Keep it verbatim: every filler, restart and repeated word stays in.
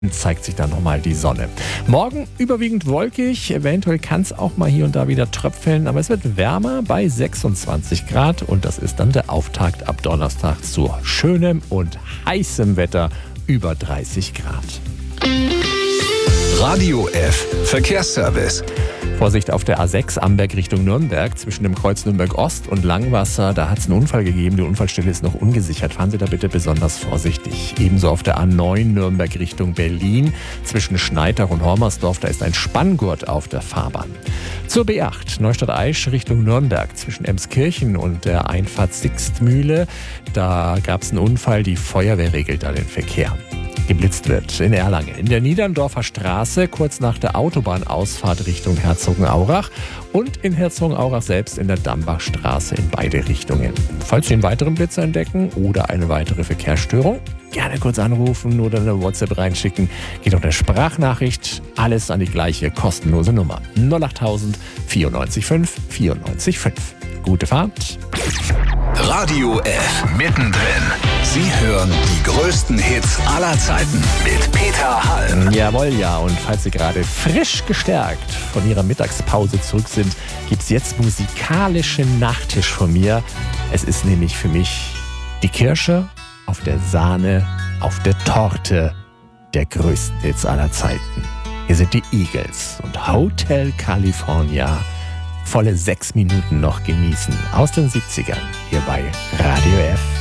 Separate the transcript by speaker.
Speaker 1: zeigt sich dann nochmal die Sonne. Morgen überwiegend wolkig, eventuell kann es auch mal hier und da wieder tröpfeln, aber es wird wärmer bei sechsundzwanzig Grad und das ist dann der Auftakt ab Donnerstag zu schönem und heißem Wetter über dreißig Grad.
Speaker 2: Radio F Verkehrsservice.
Speaker 1: Vorsicht auf der A sechs Amberg Richtung Nürnberg zwischen dem Kreuz Nürnberg Ost und Langwasser. Da hat es einen Unfall gegeben. Die Unfallstelle ist noch ungesichert. Fahren Sie da bitte besonders vorsichtig. Ebenso auf der A neun Nürnberg Richtung Berlin zwischen Schneitach und Hormersdorf. Da ist ein Spanngurt auf der Fahrbahn. Zur B acht Neustadt-Aisch Richtung Nürnberg zwischen Emskirchen und der Einfahrt Sixtmühle. Da gab es einen Unfall. Die Feuerwehr regelt da den Verkehr. Geblitzt wird in Erlangen. In der Niederndorfer Straße, kurz nach der Autobahnausfahrt Richtung Herzogenaurach und in Herzogenaurach selbst in der Dambachstraße in beide Richtungen. Falls Sie einen weiteren Blitzer entdecken oder eine weitere Verkehrsstörung, gerne kurz anrufen oder eine WhatsApp reinschicken. Geht auch eine Sprachnachricht. Alles an die gleiche kostenlose Nummer. null achttausend vierundneunzig fünf vierundneunzig fünf. Gute Fahrt.
Speaker 2: Radio F mittendrin. Sie hören die größten Hits aller Zeiten mit Peter Halm.
Speaker 1: Jawohl, ja. Und falls Sie gerade frisch gestärkt von Ihrer Mittagspause zurück sind, gibt es jetzt musikalischen Nachtisch von mir. Es ist nämlich für mich die Kirsche auf der Sahne, auf der Torte der größten Hits aller Zeiten. Hier sind die Eagles und Hotel California. Volle sechs Minuten noch genießen aus den siebzigern hier bei Radio F.